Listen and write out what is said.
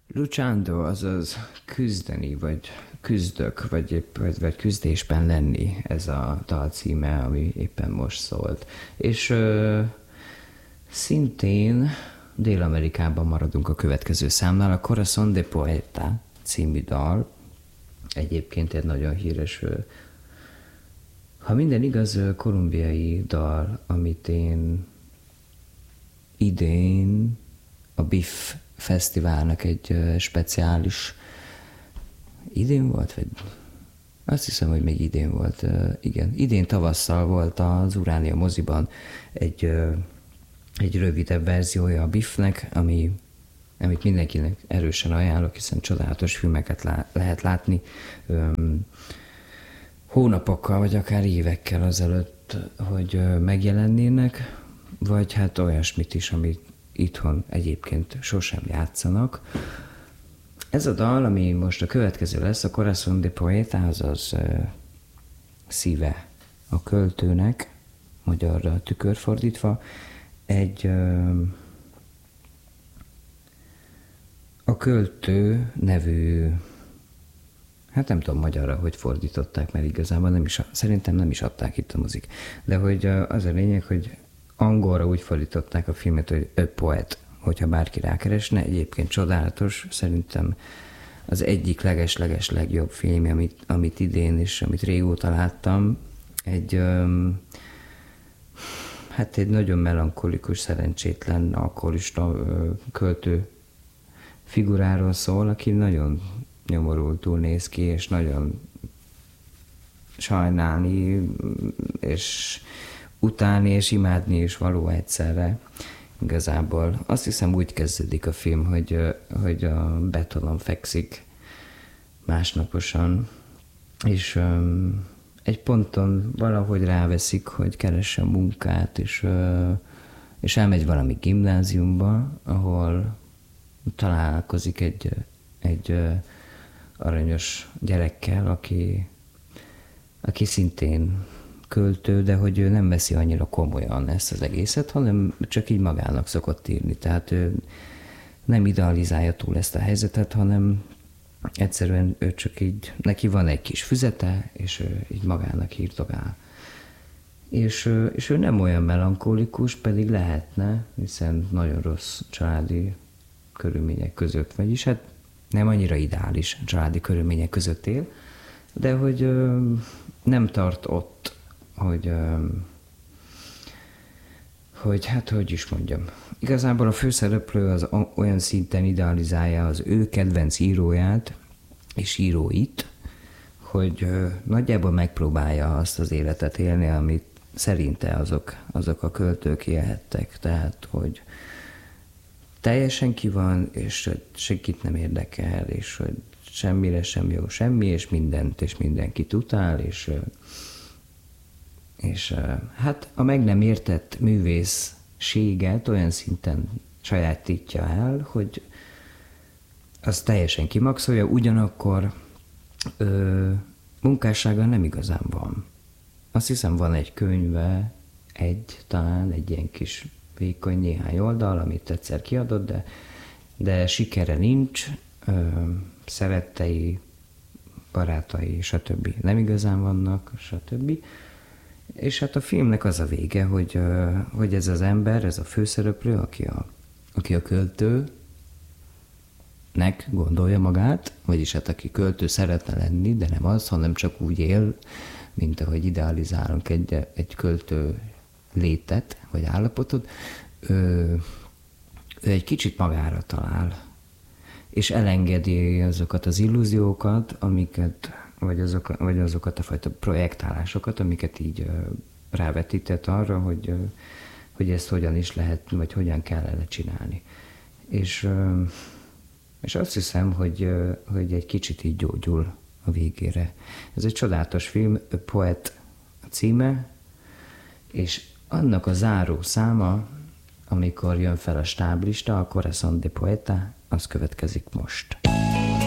Luchando, azaz küzdeni, vagy küzdök, vagy épp vagy küzdésben lenni, ez a dal címe, ami éppen most szólt. És szintén Dél-Amerikában maradunk a következő számnál, a Corazón de Poeta című dal. Egyébként egy nagyon híres, ha minden igaz, kolumbiai dal, amit én idén a BIFF fesztiválnak egy speciális, idén volt, vagy azt hiszem, hogy még idén volt, igen, idén tavasszal volt az Uránia moziban egy rövidebb verziója a BIFF-nek, amit mindenkinek erősen ajánlok, hiszen csodálatos filmeket lehet látni hónapokkal, vagy akár évekkel azelőtt, hogy megjelennének, vagy hát olyasmit is, amit itthon egyébként sosem játszanak. Ez a dal, ami most a következő lesz, a Corazón de Poeta, azaz szíve a költőnek, magyarra tükörfordítva, a költő nevű, hát nem tudom magyarra, hogy fordították, mert igazából szerintem nem is adták itt a mozik. De hogy az a lényeg, hogy angolra úgy fordították a filmet, hogy A Poet, hogyha bárki rákeresne. Egyébként csodálatos, szerintem az egyik leges legjobb film, amit idén és amit régóta láttam. Egy nagyon melankolikus, szerencsétlen, alkoholista költő figuráról szól, aki nagyon nyomorultul néz ki, és nagyon sajnálni, és utálni, és imádni is való egyszerre. Igazából azt hiszem úgy kezdődik a film, hogy a betonon fekszik másnaposan, és egy ponton valahogy ráveszik, hogy keressen munkát, és elmegy valami gimnáziumba, ahol találkozik egy aranyos gyerekkel, aki szintén költő, de hogy ő nem veszi annyira komolyan ezt az egészet, hanem csak így magának szokott írni. Tehát ő nem idealizálja túl ezt a helyzetet, hanem egyszerűen ő csak így, neki van egy kis füzete, és ő így magának írtogál. És ő nem olyan melankolikus, pedig lehetne, hiszen nagyon rossz családi körülmények között, vagyis hát nem annyira ideális családi körülmények között él, de hogy nem tart ott, hogy hát, hogy is mondjam. Igazából a főszereplő az olyan szinten idealizálja az ő kedvenc íróját és íróit, hogy nagyjából megpróbálja azt az életet élni, amit szerinte azok a költők élhettek. Tehát, hogy teljesen ki van, és hogy senkit nem érdekel, és hogy semmire sem jó semmi, és mindent és mindenkit utál, és hát a meg nem értett művészséget olyan szinten sajátítja el, hogy az teljesen kimaxolja, ugyanakkor munkássága nem igazán van. Azt hiszem van egy könyve, talán egy ilyen kis vékony néhány oldal, amit egyszer kiadott, de sikere nincs, szerettei, barátai, stb. Nem igazán vannak, stb. És hát a filmnek az a vége, hogy ez az ember, ez a főszereplő, aki a költőnek gondolja magát, vagyis hát aki költő szeretne lenni, de nem az, hanem csak úgy él, mint ahogy idealizálunk egy költő létet, vagy állapotot, ő egy kicsit magára talál, és elengedi azokat az illúziókat, vagy azokat a fajta projektálásokat, amiket így rávetített arra, hogy ezt hogyan is lehet, vagy hogyan kellene csinálni. És azt hiszem, hogy egy kicsit így gyógyul a végére. Ez egy csodálatos film, A Poet a címe, és annak a záró száma, amikor jön fel a stáblista, a Corazón de Poeta, az következik most.